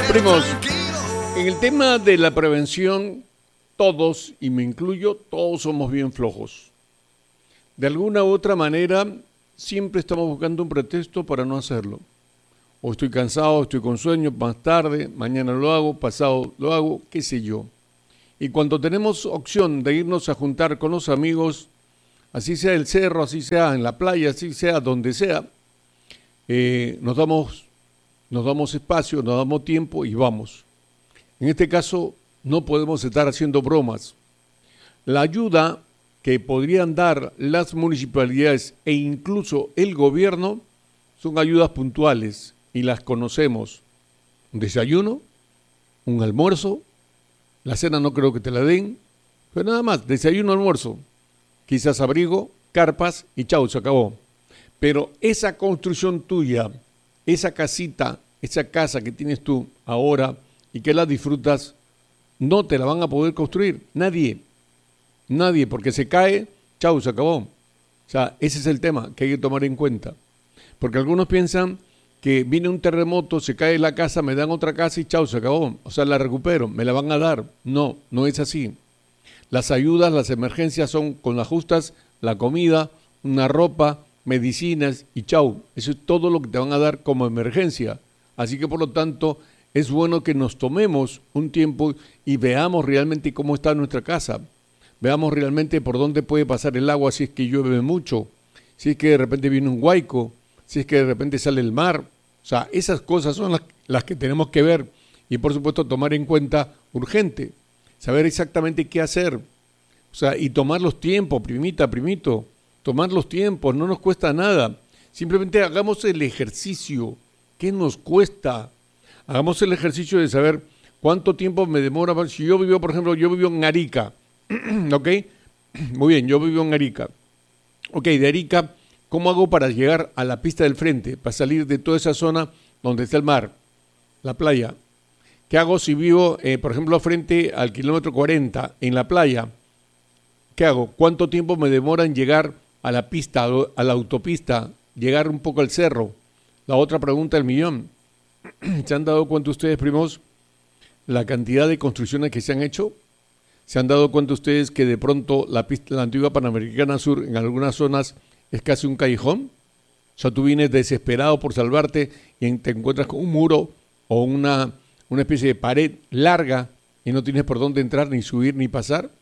Primos, en el tema de la prevención, todos, y me incluyo, todos somos bien flojos. De alguna u otra manera, siempre estamos buscando un pretexto para no hacerlo. O estoy cansado, estoy con sueño, más tarde, mañana lo hago, pasado lo hago, qué sé yo. Y cuando tenemos opción de irnos a juntar con los amigos, así sea el cerro, así sea en la playa, así sea donde sea, nos damos espacio, nos damos tiempo y vamos. En este caso, no podemos estar haciendo bromas. La ayuda que podrían dar las municipalidades e incluso el gobierno son ayudas puntuales y las conocemos. Un desayuno, un almuerzo, la cena no creo que te la den, pero nada más, desayuno, almuerzo, quizás abrigo, carpas y chau, se acabó. Pero esa construcción tuya, esa casita, esa casa que tienes tú ahora y que la disfrutas, no te la van a poder construir, nadie, porque se cae, chau, se acabó. O sea, ese es el tema que hay que tomar en cuenta. Porque algunos piensan que viene un terremoto, se cae la casa, me dan otra casa y chau, se acabó. O sea, la recupero, me la van a dar. No, no es así. Las ayudas, las emergencias son con las justas, la comida, una ropa, medicinas y chau. Eso es todo lo que te van a dar como emergencia. Así que por lo tanto es bueno que nos tomemos un tiempo y veamos realmente cómo está nuestra casa. Veamos realmente por dónde puede pasar el agua si es que llueve mucho, si es que de repente viene un huaico, si es que de repente sale el mar. O sea, esas cosas son las que tenemos que ver y por supuesto tomar en cuenta urgente. Saber exactamente qué hacer. O sea, y tomar los tiempos, primito, tomar los tiempos, no nos cuesta nada. Simplemente hagamos el ejercicio. ¿Qué nos cuesta? Hagamos el ejercicio de saber cuánto tiempo me demora. Si yo vivo, por ejemplo, en Arica, ¿ok? Muy bien, yo vivo en Arica. Ok, de Arica, ¿cómo hago para llegar a la pista del frente? Para salir de toda esa zona donde está el mar, la playa. ¿Qué hago si vivo, por ejemplo, frente al kilómetro 40 en la playa? ¿Qué hago? ¿Cuánto tiempo me demora en llegar a la pista, a la autopista, llegar un poco al cerro? La otra pregunta del millón. ¿Se han dado cuenta ustedes, primos, la cantidad de construcciones que se han hecho? ¿Se han dado cuenta ustedes que de pronto la antigua Panamericana Sur en algunas zonas es casi un callejón? O sea, tú vienes desesperado por salvarte y te encuentras con un muro o una especie de pared larga y no tienes por dónde entrar, ni subir, ni pasar.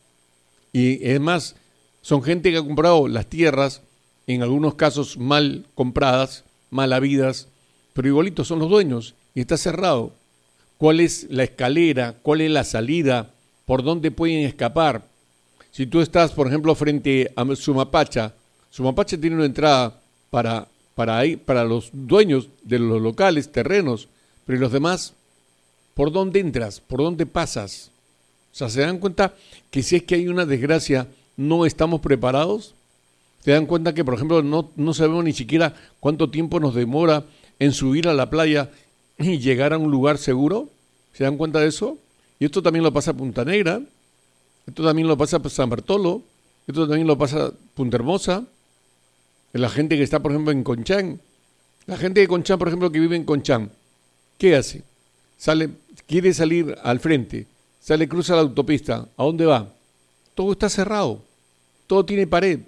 Y es más, son gente que ha comprado las tierras, en algunos casos mal compradas, mal habidas, pero igualitos son los dueños y está cerrado. ¿Cuál es la escalera? ¿Cuál es la salida? ¿Por dónde pueden escapar? Si tú estás, por ejemplo, frente a Sumapacha tiene una entrada para los dueños de los locales, terrenos, pero ¿y los demás? ¿Por dónde entras? ¿Por dónde pasas? O sea, ¿se dan cuenta que si es que hay una desgracia, no estamos preparados? ¿Se dan cuenta que, por ejemplo, no sabemos ni siquiera cuánto tiempo nos demora en subir a la playa y llegar a un lugar seguro? ¿Se dan cuenta de eso? Y esto también lo pasa a Punta Negra, esto también lo pasa a San Bartolo, esto también lo pasa a Punta Hermosa, la gente que está, por ejemplo, en Conchán. La gente de Conchán, por ejemplo, que vive en Conchán, ¿qué hace? Quiere salir al frente, cruza la autopista, ¿a dónde va? Todo está cerrado, todo tiene pared.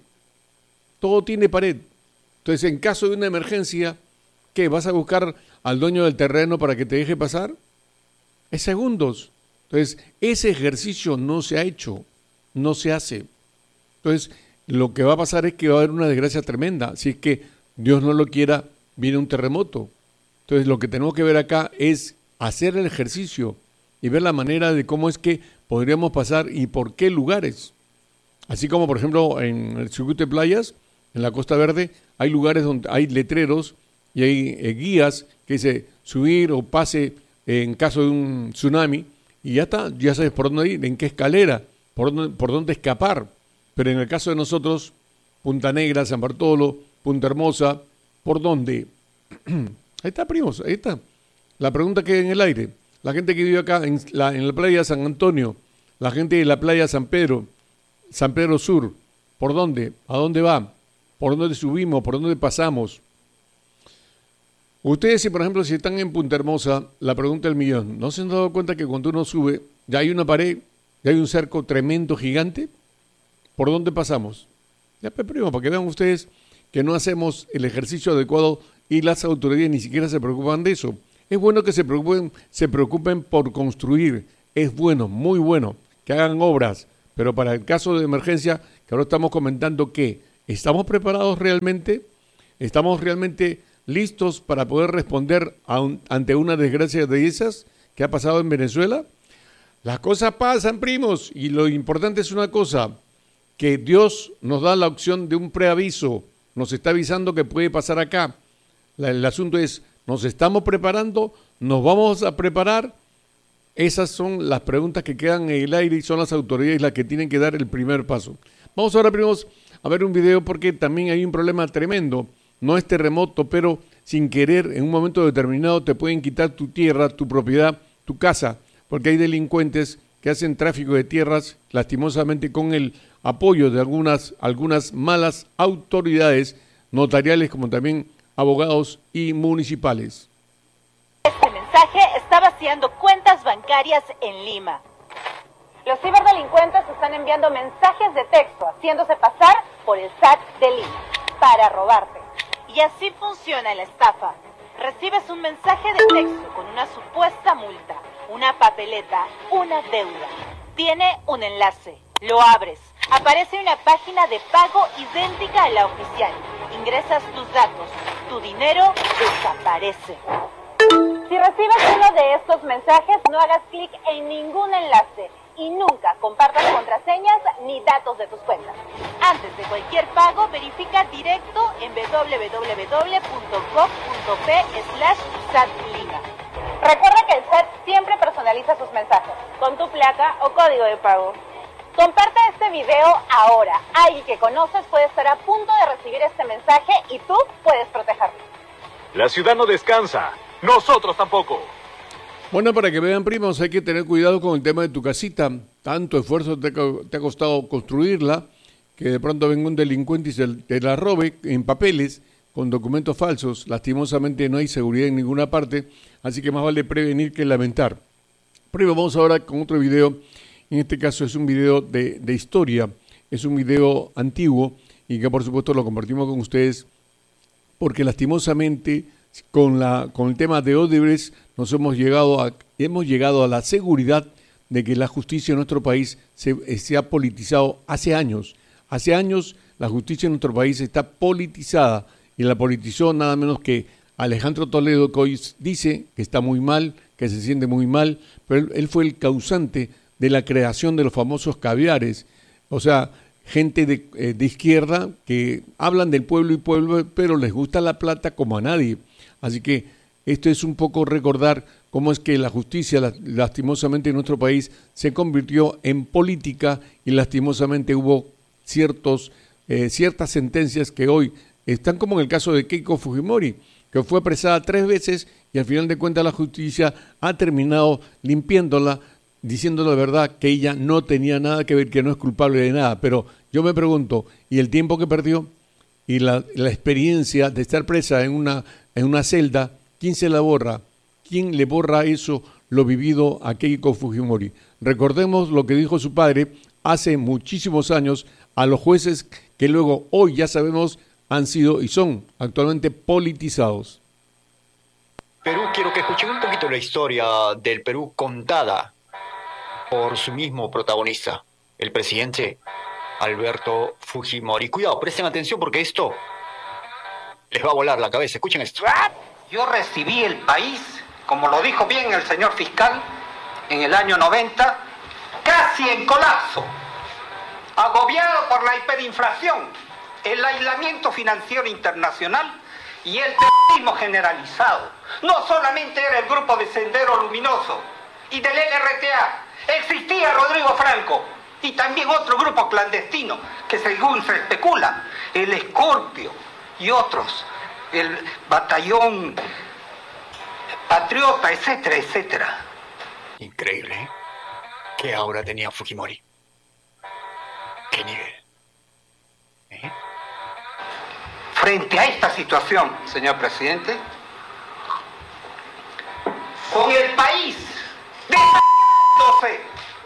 Entonces, en caso de una emergencia, ¿qué? ¿Vas a buscar al dueño del terreno para que te deje pasar? Es segundos. Entonces, ese ejercicio no se ha hecho, no se hace. Entonces, lo que va a pasar es que va a haber una desgracia tremenda. Si es que Dios no lo quiera, viene un terremoto. Entonces, lo que tenemos que ver acá es hacer el ejercicio y ver la manera de cómo es que podríamos pasar y por qué lugares. Así como, por ejemplo, en el circuito de playas, en la Costa Verde, hay lugares donde hay letreros y hay guías que dice subir o pase en caso de un tsunami y ya está, ya sabes por dónde ir, en qué escalera, por dónde escapar. Pero en el caso de nosotros, Punta Negra, San Bartolo, Punta Hermosa, ¿por dónde? Ahí está, primos, ahí está. La pregunta queda en el aire. La gente que vive acá en la playa San Antonio, la gente de la playa San Pedro Sur, ¿por dónde? ¿A dónde va? ¿Por dónde subimos? ¿Por dónde pasamos? Ustedes, si por ejemplo, si están en Punta Hermosa, la pregunta del millón, ¿no se han dado cuenta que cuando uno sube, ya hay una pared, ya hay un cerco tremendo, gigante? ¿Por dónde pasamos? Ya, pues, primo, para que vean ustedes que no hacemos el ejercicio adecuado y las autoridades ni siquiera se preocupan de eso. Es bueno que se preocupen por construir. Es bueno, muy bueno, que hagan obras. Pero para el caso de emergencia, que ahora estamos comentando que ¿estamos preparados realmente? ¿Estamos realmente listos para poder responder ante una desgracia de esas que ha pasado en Venezuela? Las cosas pasan, primos, y lo importante es una cosa, que Dios nos da la opción de un preaviso, nos está avisando que puede pasar acá. El asunto es, ¿nos estamos preparando? ¿Nos vamos a preparar? Esas son las preguntas que quedan en el aire y son las autoridades las que tienen que dar el primer paso. Vamos ahora, primos, a ver un video porque también hay un problema tremendo. No es terremoto, pero sin querer, en un momento determinado te pueden quitar tu tierra, tu propiedad, tu casa, porque hay delincuentes que hacen tráfico de tierras, lastimosamente con el apoyo de algunas malas autoridades notariales como también abogados y municipales. Este mensaje está vaciando cuentas bancarias en Lima. Los ciberdelincuentes están enviando mensajes de texto haciéndose pasar por el SAT de Lima para robarte. Y así funciona la estafa. Recibes un mensaje de texto con una supuesta multa, una papeleta, una deuda. Tiene un enlace. Lo abres. Aparece una página de pago idéntica a la oficial. Ingresas tus datos. Tu dinero desaparece. Si recibes uno de estos mensajes, no hagas clic en ningún enlace y nunca compartas contraseñas ni datos de tus cuentas. Antes de cualquier pago, verifica directo en www.gov.p/SAT-Lima. Recuerda que el SAT siempre personaliza sus mensajes con tu placa o código de pago. Comparte este video ahora. Alguien que conoces puede estar a punto de recibir este mensaje y tú puedes protegerlo. La ciudad no descansa. Nosotros tampoco. Bueno, para que vean, primos, hay que tener cuidado con el tema de tu casita. Tanto esfuerzo te ha costado construirla, que de pronto venga un delincuente y te la robe en papeles, con documentos falsos. Lastimosamente no hay seguridad en ninguna parte, así que más vale prevenir que lamentar. Primo, vamos ahora con otro video. En este caso es un video de historia, es un video antiguo y que por supuesto lo compartimos con ustedes porque lastimosamente con el tema de Odebrecht hemos llegado a la seguridad de que la justicia en nuestro país se ha politizado hace años. Hace años la justicia en nuestro país está politizada y la politizó nada menos que Alejandro Toledo, que hoy dice que está muy mal, que se siente muy mal, pero él fue el causante de la creación de los famosos caviares. O sea, gente de izquierda que hablan del pueblo y pueblo, pero les gusta la plata como a nadie. Así que esto es un poco recordar cómo es que la justicia, lastimosamente en nuestro país, se convirtió en política y lastimosamente hubo ciertas sentencias que hoy están como en el caso de Keiko Fujimori, que fue apresada 3 veces y al final de cuentas la justicia ha terminado limpiándola, diciendo la verdad que ella no tenía nada que ver, que no es culpable de nada. Pero yo me pregunto, ¿y el tiempo que perdió? Y la experiencia de estar presa en una celda, ¿quién se la borra? ¿Quién le borra eso, lo vivido a Keiko Fujimori? Recordemos lo que dijo su padre hace muchísimos años a los jueces que luego, hoy ya sabemos, han sido y son actualmente politizados. Perú, quiero que escuchen un poquito la historia del Perú contada por su mismo protagonista, el presidente Alberto Fujimori. Cuidado, presten atención porque esto les va a volar la cabeza. Escuchen esto. Yo recibí el país, como lo dijo bien el señor fiscal, en el año 90, casi en colapso, agobiado por la hiperinflación, el aislamiento financiero internacional y el terrorismo generalizado. No solamente era el grupo de Sendero Luminoso y del LRTA, existía Rodrigo Franco y también otro grupo clandestino que según se especula, el Escorpio y otros, el Batallón Patriota, etcétera, etcétera. Increíble, ¿eh? ¿Qué aura tenía Fujimori? ¿Qué nivel? Frente a esta situación, señor presidente, posee.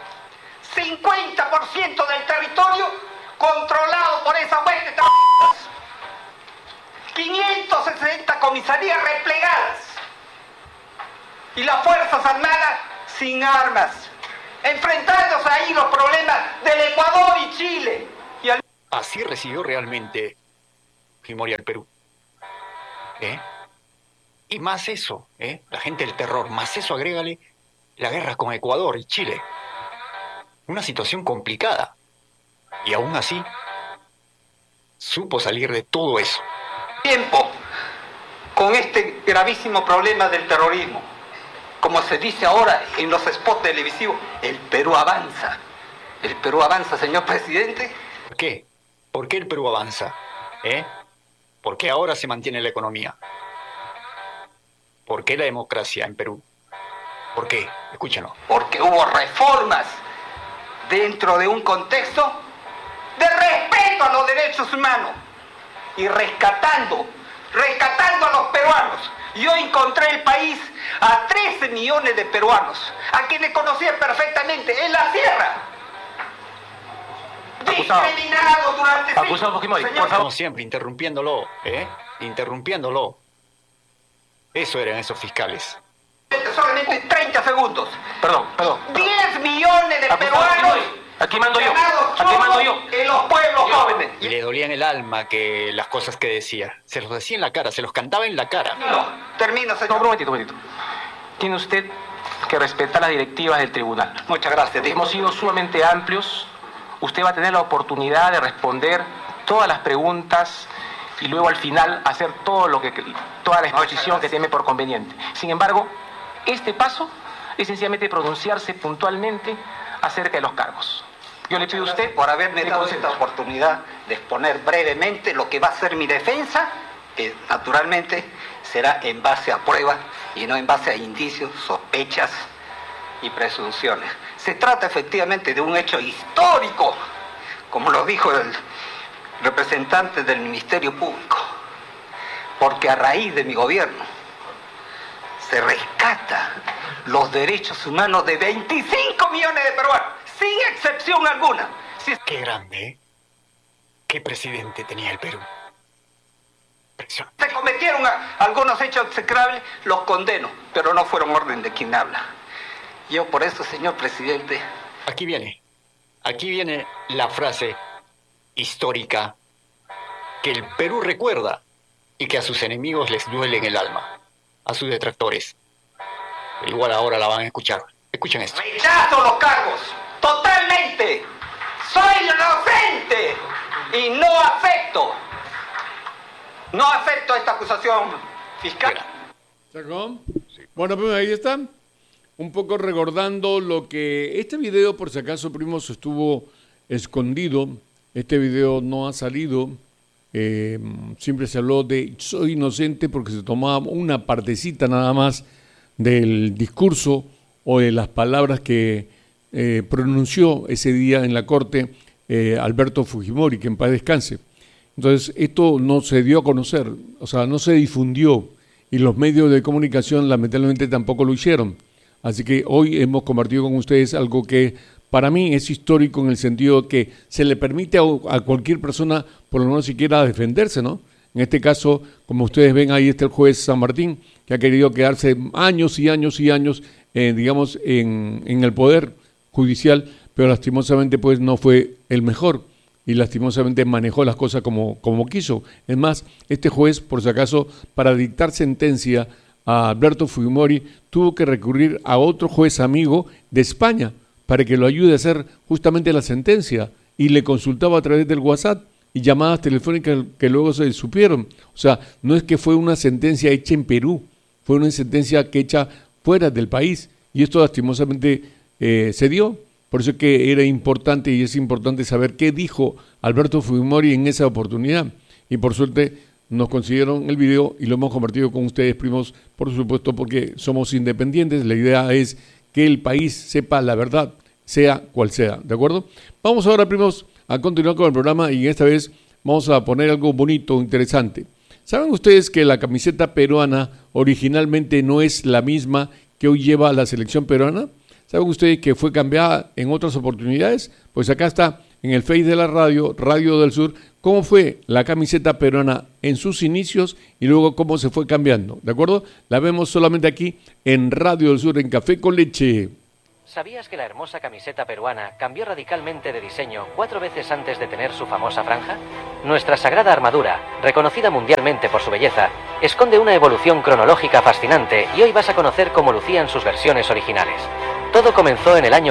50% del territorio controlado por esa hueste de 560 comisarías replegadas y las Fuerzas Armadas sin armas, enfrentándose ahí los problemas del Ecuador y Chile. Así recibió realmente Fujimori al Perú. Y más eso, la gente del terror, más eso agrégale la guerra con Ecuador y Chile. Una situación complicada. Y aún así, supo salir de todo eso. Tiempo con este gravísimo problema del terrorismo. Como se dice ahora en los spots televisivos, el Perú avanza. El Perú avanza, señor presidente. ¿Por qué? ¿Por qué el Perú avanza? ¿Por qué ahora se mantiene la economía? ¿Por qué la democracia en Perú? ¿Por qué? Escúchanos. Porque hubo reformas dentro de un contexto de respeto a los derechos humanos y rescatando a los peruanos. Yo encontré el país a 13 millones de peruanos, a quienes conocía perfectamente en la sierra. Discriminado durante Acusado Fujimori, por favor. Como siempre, interrumpiéndolo, interrumpiéndolo. Eso eran esos fiscales. Solamente 30 segundos. Perdón. 10 millones de peruanos. Aquí mando yo. En los pueblos jóvenes. Y le dolía en el alma que las cosas que decía. Se los decía en la cara, se los cantaba en la cara. No, termino, señor. No, un momentito. Tiene usted que respetar las directivas del tribunal. Muchas gracias. Hemos sido sumamente amplios. Usted va a tener la oportunidad de responder todas las preguntas y luego al final hacer toda la exposición que teme por conveniente. Sin embargo, este paso es sencillamente pronunciarse puntualmente acerca de los cargos. Yo le pido a usted por haberme dado esta oportunidad de exponer brevemente lo que va a ser mi defensa, que naturalmente será en base a pruebas y no en base a indicios, sospechas y presunciones. Se trata efectivamente de un hecho histórico, como lo dijo el representante del Ministerio Público, porque a raíz de mi gobierno se rescata los derechos humanos de 25 millones de peruanos, sin excepción alguna. Qué grande, qué presidente tenía el Perú. Se cometieron algunos hechos execrables, los condeno, pero no fueron orden de quien habla. Yo por eso, señor presidente... Aquí viene la frase histórica que el Perú recuerda y que a sus enemigos les duele en el alma, a sus detractores. Pero igual ahora la van a escuchar. Escuchen esto. Rechazo los cargos, totalmente. Soy inocente y no acepto esta acusación fiscal. ¿Sacó? Sí. Bueno, pues ahí está. Un poco recordando lo que... Este video, por si acaso, primos, estuvo escondido. Este video no ha salido. Siempre se habló de soy inocente porque se tomaba una partecita nada más del discurso o de las palabras que pronunció ese día en la corte Alberto Fujimori, que en paz descanse. Entonces, esto no se dio a conocer, o sea, no se difundió y los medios de comunicación lamentablemente tampoco lo hicieron. Así que hoy hemos compartido con ustedes algo que para mí es histórico en el sentido que se le permite a cualquier persona, por lo menos siquiera defenderse, ¿no? En este caso, como ustedes ven, ahí está el juez San Martín, que ha querido quedarse años y años y años, digamos, en el poder judicial, pero lastimosamente pues no fue el mejor y lastimosamente manejó las cosas como quiso. Es más, este juez, por si acaso, para dictar sentencia a Alberto Fujimori, tuvo que recurrir a otro juez amigo de España para que lo ayude a hacer justamente la sentencia y le consultaba a través del WhatsApp y llamadas telefónicas que luego se supieron. O sea, no es que fue una sentencia hecha en Perú, fue una sentencia que hecha fuera del país y esto lastimosamente se dio. Por eso es que era importante y es importante saber qué dijo Alberto Fujimori en esa oportunidad. Y por suerte nos consiguieron el video y lo hemos compartido con ustedes, primos, por supuesto, porque somos independientes. La idea es que el país sepa la verdad, sea cual sea, ¿de acuerdo? Vamos ahora, primos, a continuar con el programa y esta vez vamos a poner algo bonito, interesante. ¿Saben ustedes que la camiseta peruana originalmente no es la misma que hoy lleva la selección peruana? ¿Saben ustedes que fue cambiada en otras oportunidades? Pues acá está en el Face de la radio, Radio del Sur, cómo fue la camiseta peruana en sus inicios y luego cómo se fue cambiando, ¿de acuerdo? La vemos solamente aquí en Radio del Sur, en Café con Leche. ¿Sabías que la hermosa camiseta peruana cambió radicalmente de diseño 4 veces antes de tener su famosa franja? Nuestra sagrada armadura, reconocida mundialmente por su belleza, esconde una evolución cronológica fascinante y hoy vas a conocer cómo lucían sus versiones originales. Todo comenzó en el año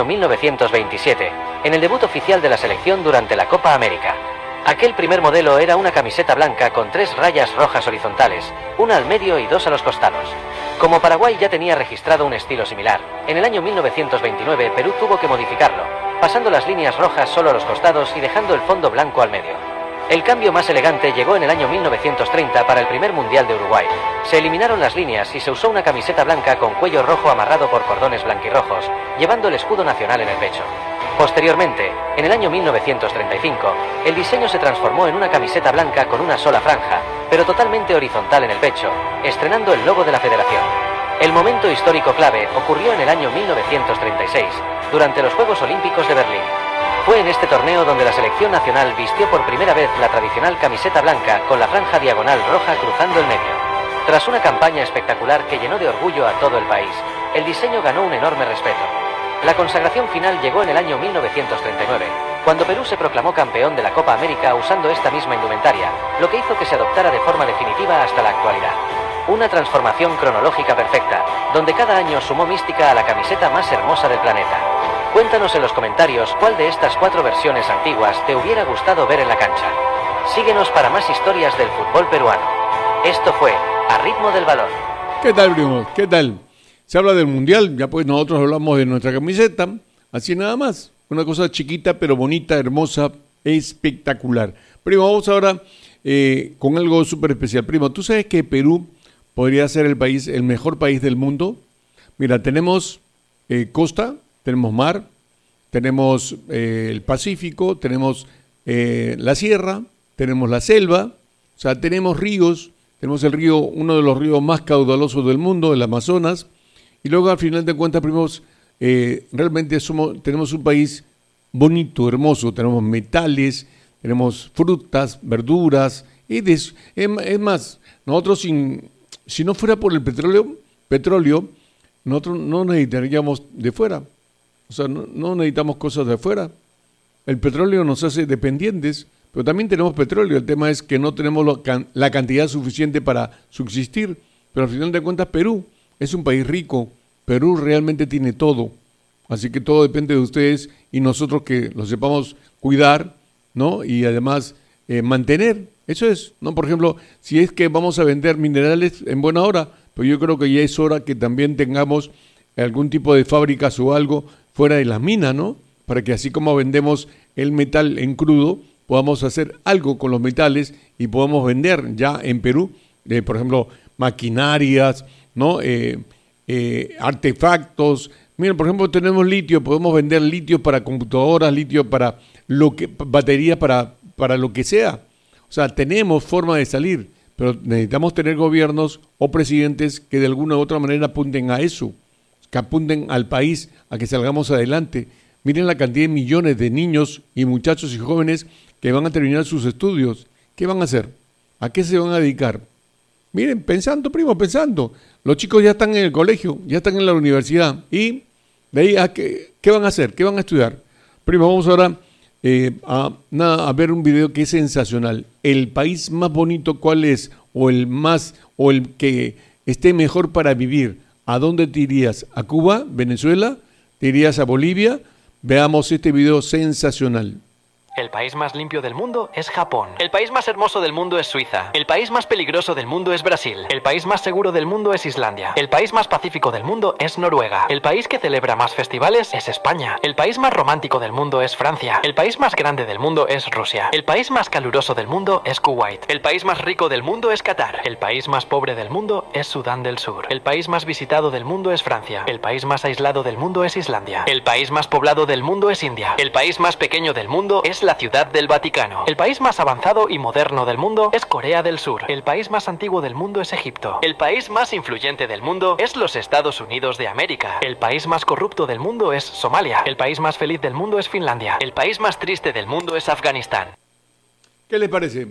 1927, en el debut oficial de la selección durante la Copa América. Aquel primer modelo era una camiseta blanca con 3 rayas rojas horizontales, una al medio y 2 a los costados. Como Paraguay ya tenía registrado un estilo similar, en el año 1929 Perú tuvo que modificarlo, pasando las líneas rojas solo a los costados y dejando el fondo blanco al medio. El cambio más elegante llegó en el año 1930 para el primer Mundial de Uruguay. Se eliminaron las líneas y se usó una camiseta blanca con cuello rojo amarrado por cordones blanquirrojos, llevando el escudo nacional en el pecho. Posteriormente, en el año 1935, el diseño se transformó en una camiseta blanca con una sola franja, pero totalmente horizontal en el pecho, estrenando el logo de la federación. El momento histórico clave ocurrió en el año 1936, durante los Juegos Olímpicos de Berlín. Fue en este torneo donde la selección nacional vistió por primera vez la tradicional camiseta blanca con la franja diagonal roja cruzando el medio. Tras una campaña espectacular que llenó de orgullo a todo el país, el diseño ganó un enorme respeto. La consagración final llegó en el año 1939, cuando Perú se proclamó campeón de la Copa América usando esta misma indumentaria, lo que hizo que se adoptara de forma definitiva hasta la actualidad. Una transformación cronológica perfecta, donde cada año sumó mística a la camiseta más hermosa del planeta. Cuéntanos en los comentarios cuál de estas 4 versiones antiguas te hubiera gustado ver en la cancha. Síguenos para más historias del fútbol peruano. Esto fue A Ritmo del Balón. ¿Qué tal, primos? ¿Qué tal? Se habla del Mundial, ya pues nosotros hablamos de nuestra camiseta, así nada más. Una cosa chiquita, pero bonita, hermosa, espectacular. Primo, vamos ahora con algo súper especial. Primo, ¿tú sabes que Perú podría ser el mejor país del mundo? Mira, tenemos costa, tenemos mar, tenemos el Pacífico, tenemos la sierra, tenemos la selva, o sea, tenemos ríos, tenemos el río, uno de los ríos más caudalosos del mundo, el Amazonas, y luego al final de cuentas, primos, realmente tenemos un país bonito, hermoso, tenemos metales, tenemos frutas, verduras, es más, nosotros si no fuera por el petróleo, nosotros no necesitaríamos de fuera, o sea, no necesitamos cosas de afuera. El petróleo nos hace dependientes, pero también tenemos petróleo, el tema es que no tenemos la cantidad suficiente para subsistir, pero al final de cuentas Perú es un país rico, Perú realmente tiene todo, así que todo depende de ustedes y nosotros que lo sepamos cuidar, ¿no? Y además mantener, eso es, ¿no? Por ejemplo, si es que vamos a vender minerales en buena hora, pues yo creo que ya es hora que también tengamos algún tipo de fábricas o algo fuera de las minas, ¿no? Para que así como vendemos el metal en crudo, podamos hacer algo con los metales y podamos vender ya en Perú, por ejemplo, maquinarias, ¿no? Artefactos. Miren, por ejemplo, tenemos litio, podemos vender litio para computadoras, litio para batería para lo que sea. O sea, tenemos forma de salir, pero necesitamos tener gobiernos o presidentes que de alguna u otra manera apunten a eso, que apunten al país a que salgamos adelante. Miren la cantidad de millones de niños y muchachos y jóvenes que van a terminar sus estudios. ¿Qué van a hacer? ¿A qué se van a dedicar? Miren, pensando, primo, pensando. Los chicos ya están en el colegio, ya están en la universidad. ¿Y de ahí qué van a hacer? ¿Qué van a estudiar? Primo, vamos ahora a ver un video que es sensacional. El país más bonito, ¿cuál es? O el que esté mejor para vivir. ¿A dónde te irías? ¿A Cuba? ¿Venezuela? ¿Te irías a Bolivia? Veamos este video sensacional. El país más limpio del mundo es Japón. El país más hermoso del mundo es Suiza. El país más peligroso del mundo es Brasil. El país más seguro del mundo es Islandia. El país más pacífico del mundo es Noruega. El país que celebra más festivales es España. El país más romántico del mundo es Francia. El país más grande del mundo es Rusia. El país más caluroso del mundo es Kuwait. El país más rico del mundo es Qatar. El país más pobre del mundo es Sudán del Sur. El país más visitado del mundo es Francia. El país más aislado del mundo es Islandia. El país más poblado del mundo es India. El país más pequeño del mundo es la Ciudad del Vaticano. El país más avanzado y moderno del mundo es Corea del Sur. El país más antiguo del mundo es Egipto. El país más influyente del mundo es los Estados Unidos de América. El país más corrupto del mundo es Somalia. El país más feliz del mundo es Finlandia. El país más triste del mundo es Afganistán. ¿Qué les parece?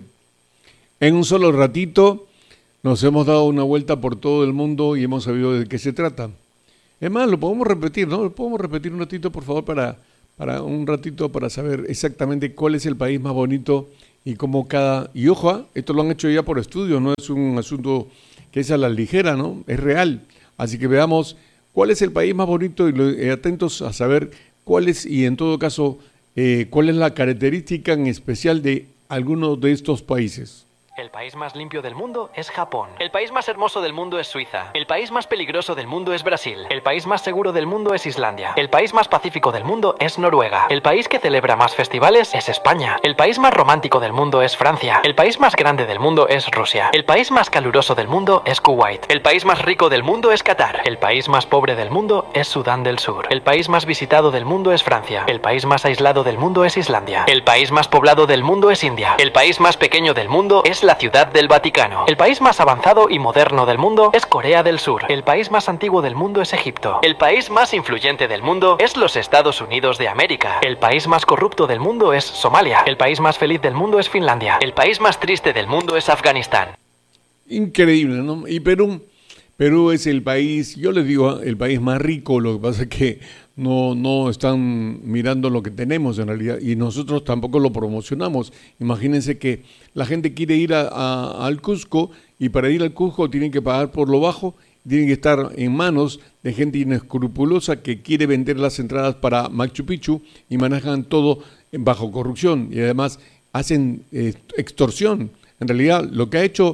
En un solo ratito nos hemos dado una vuelta por todo el mundo y hemos sabido de qué se trata. Es más, lo podemos repetir, ¿no? Lo podemos repetir un ratito, por favor, para un ratito para saber exactamente cuál es el país más bonito y cómo cada... Y ojo, esto lo han hecho ya por estudio, no es un asunto que es a la ligera, ¿no? Es real. Así que veamos cuál es el país más bonito y atentos a saber cuál es, y en todo caso, cuál es la característica en especial de alguno de estos países. El país más limpio del mundo es Japón. El país más hermoso del mundo es Suiza. El país más peligroso del mundo es Brasil. El país más seguro del mundo es Islandia. El país más pacífico del mundo es Noruega. El país que celebra más festivales es España. El país más romántico del mundo es Francia. El país más grande del mundo es Rusia. El país más caluroso del mundo es Kuwait. El país más rico del mundo es Qatar. El país más pobre del mundo es Sudán del Sur. El país más visitado del mundo es Francia. El país más aislado del mundo es Islandia. El país más poblado del mundo es India. El país más pequeño del mundo es la Ciudad del Vaticano. El país más avanzado y moderno del mundo es Corea del Sur. El país más antiguo del mundo es Egipto. El país más influyente del mundo es los Estados Unidos de América. El país más corrupto del mundo es Somalia. El país más feliz del mundo es Finlandia. El país más triste del mundo es Afganistán. Increíble, ¿no? Y Perú es el país, yo les digo, el país más rico. Lo que pasa es que no están mirando lo que tenemos en realidad, y nosotros tampoco lo promocionamos. Imagínense que la gente quiere ir al Cusco, y para ir al Cusco tienen que pagar por lo bajo, tienen que estar en manos de gente inescrupulosa que quiere vender las entradas para Machu Picchu y manejan todo bajo corrupción, y además hacen extorsión. En realidad lo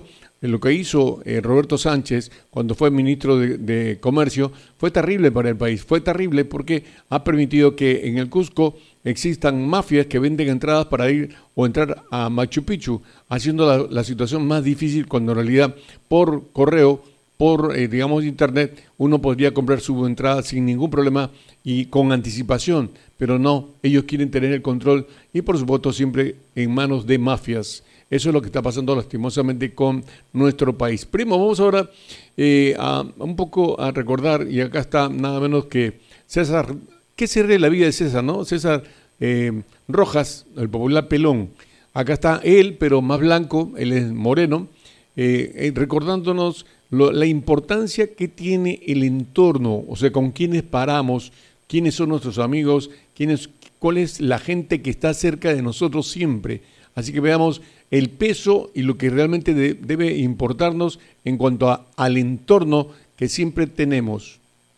que hizo Roberto Sánchez cuando fue ministro de Comercio fue terrible para el país. Fue terrible porque ha permitido que en el Cusco existan mafias que venden entradas para ir o entrar a Machu Picchu, haciendo la situación más difícil, cuando en realidad por correo, por internet, uno podría comprar su entrada sin ningún problema y con anticipación. Pero no, ellos quieren tener el control y por supuesto siempre en manos de mafias. Eso es lo que está pasando lastimosamente con nuestro país. Primo, vamos ahora un poco a recordar, y acá está nada menos que César. ¿Qué sería de la vida de César, no? César Rojas, el popular pelón. Acá está él, pero más blanco, él es moreno, recordándonos la importancia que tiene el entorno, o sea, con quiénes paramos, quiénes son nuestros amigos, cuál es la gente que está cerca de nosotros siempre. Así que veamos el peso y lo que realmente debe importarnos en cuanto al entorno que siempre tenemos.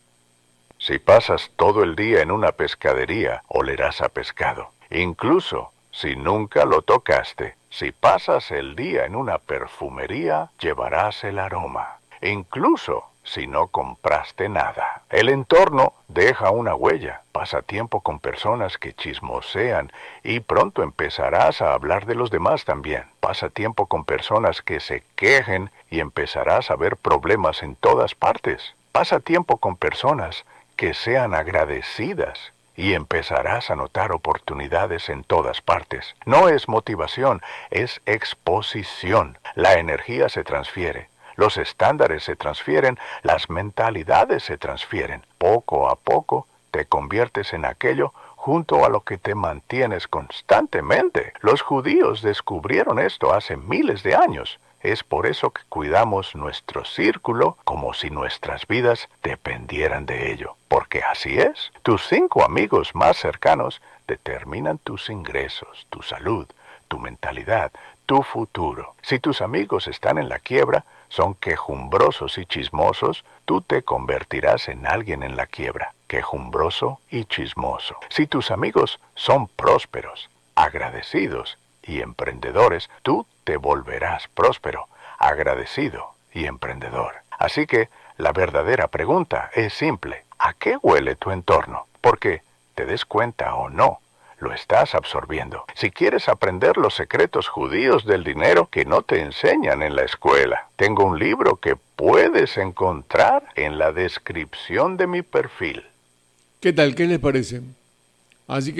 Si pasas todo el día en una pescadería, olerás a pescado. Incluso si nunca lo tocaste. Si pasas el día en una perfumería, llevarás el aroma. Incluso si no compraste nada. El entorno deja una huella. Pasa tiempo con personas que chismosean y pronto empezarás a hablar de los demás también. Pasa tiempo con personas que se quejen y empezarás a ver problemas en todas partes. Pasa tiempo con personas que sean agradecidas y empezarás a notar oportunidades en todas partes. No es motivación, es exposición. La energía se transfiere. Los estándares se transfieren, las mentalidades se transfieren. Poco a poco te conviertes en aquello junto a lo que te mantienes constantemente. Los judíos descubrieron esto hace miles de años. Es por eso que cuidamos nuestro círculo como si nuestras vidas dependieran de ello. Porque así es. Tus 5 amigos más cercanos determinan tus ingresos, tu salud, tu mentalidad, tu futuro. Si tus amigos están en la quiebra, son quejumbrosos y chismosos, tú te convertirás en alguien en la quiebra, quejumbroso y chismoso. Si tus amigos son prósperos, agradecidos y emprendedores, tú te volverás próspero, agradecido y emprendedor. Así que la verdadera pregunta es simple: ¿a qué huele tu entorno? Porque, te des cuenta o no, lo estás absorbiendo. Si quieres aprender los secretos judíos del dinero que no te enseñan en la escuela, tengo un libro que puedes encontrar en la descripción de mi perfil. ¿Qué tal? ¿Qué les parece? Así que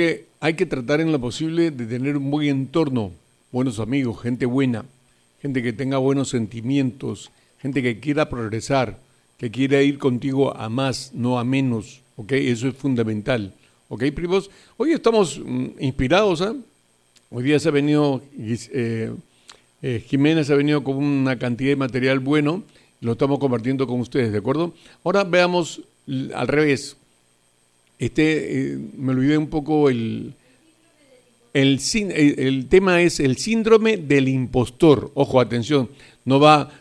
hay que tratar en lo posible de tener un buen entorno, buenos amigos, gente buena, gente que tenga buenos sentimientos, gente que quiera progresar, que quiera ir contigo a más, no a menos, ¿ok? Eso es fundamental, ¿ok, primos? Hoy estamos inspirados, ¿eh? Hoy día se ha venido, Jiménez ha venido con una cantidad de material bueno, lo estamos compartiendo con ustedes, ¿de acuerdo? Ahora veamos al revés. Me olvidé un poco el tema es el síndrome del impostor. Ojo, atención, no va